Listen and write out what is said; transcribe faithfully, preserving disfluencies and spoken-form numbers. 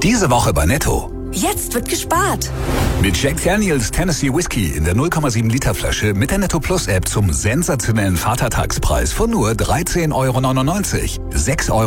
Diese Woche bei Netto. Jetzt wird gespart. Mit Jack Daniels Tennessee Whiskey in der null Komma sieben Liter Flasche mit der Netto Plus App zum sensationellen Vatertagspreis von nur dreizehn Euro neunundneunzig. sechs Euro